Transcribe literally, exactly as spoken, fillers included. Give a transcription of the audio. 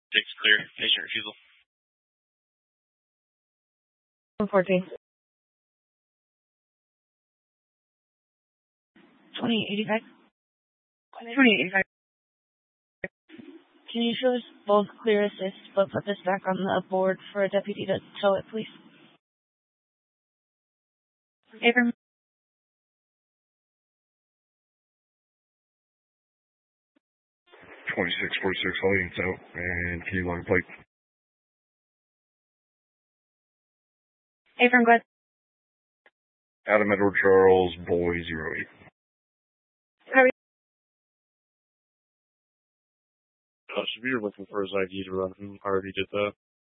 Six clear. Patient refusal. one fourteen. twenty eighty-five. twenty eighty-five. Can you show us both clear assist, but put this back on the board for a deputy to tow it, please? Abram. twenty-six forty-six, audience out, and key line plate. Abram, go ahead. Adam Edward Charles, boy zero eight. Hurry. Uh, should we be looking for his I D to run? Who already did that?